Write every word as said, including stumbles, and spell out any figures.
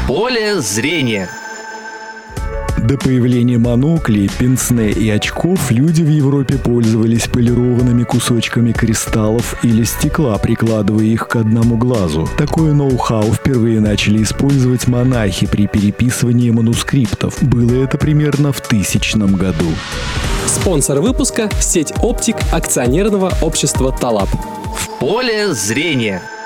поле зрения. До появления моноклей, пенсне и очков люди в Европе пользовались полированными кусочками кристаллов или стекла, прикладывая их к одному глазу. Такое ноу-хау впервые начали использовать монахи при переписывании манускриптов. Было это примерно в тысячном году. Спонсор выпуска – сеть оптик акционерного общества «Талаб». В поле зрения.